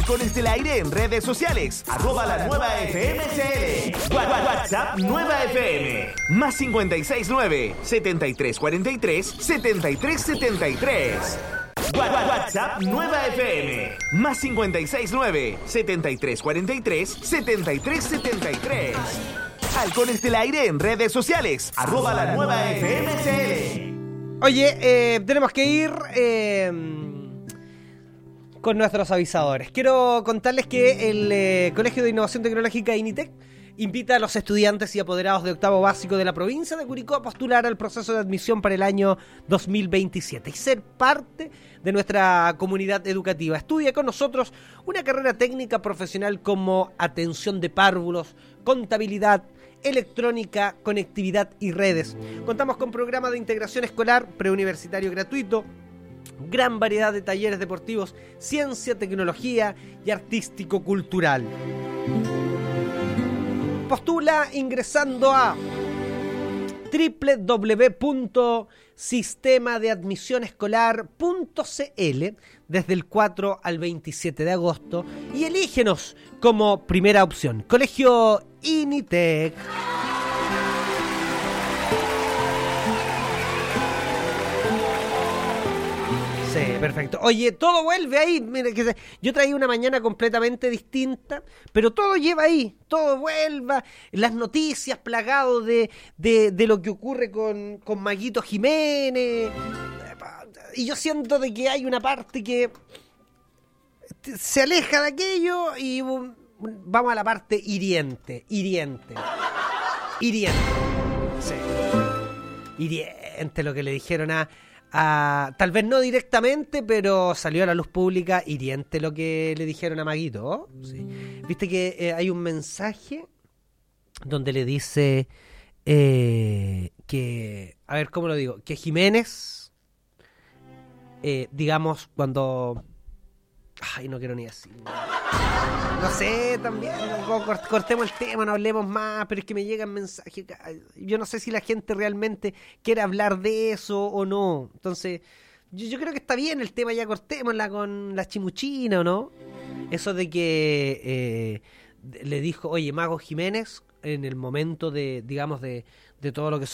Halcones del Aire en redes sociales. @la nueva FMCL. WhatsApp Nueva FM. Más 569 7343 7373. WhatsApp Nueva FM. Más 569 7343 7373. Halcones del Aire en redes sociales. @la nueva FMCL. Oye, tenemos que ir con nuestros avisadores. Quiero contarles que el Colegio de Innovación Tecnológica INITEC invita a los estudiantes y apoderados de octavo básico de la provincia de Curicó a postular al proceso de admisión para el año 2027 y ser parte de nuestra comunidad educativa. Estudia con nosotros una carrera técnica profesional como atención de párvulos, contabilidad, electrónica, conectividad y redes. Contamos con programa de integración escolar preuniversitario gratuito, gran variedad de talleres deportivos, ciencia, tecnología y artístico-cultural. Postula ingresando a www.sistemadeadmisionescolar.cl desde el 4 al 27 de agosto y elígenos como primera opción. Colegio INITEC. Sí, perfecto. Oye, todo vuelve ahí. Mira, que yo traía una mañana completamente distinta, pero todo lleva ahí, todo vuelva. Las noticias plagados de lo que ocurre con Maguito Jiménez. Y yo siento de que hay una parte que se aleja de aquello y vamos a la parte hiriente. Sí. Hiriente lo que le dijeron a tal vez no directamente, pero salió a la luz pública hiriente lo que le dijeron a Maguito. Sí. Viste que hay un mensaje donde le dice que, a ver, ¿cómo lo digo? Que Jiménez, digamos, cuando... Ay, no quiero ni decir. No sé, también, cortemos el tema, no hablemos más, pero es que me llegan mensajes. Yo no sé si la gente realmente quiere hablar de eso o no. Entonces, yo creo que está bien el tema, ya cortémosla con la chimuchina, ¿o no? Eso de que le dijo, oye, Mago Jiménez, en el momento de, digamos, de todo lo que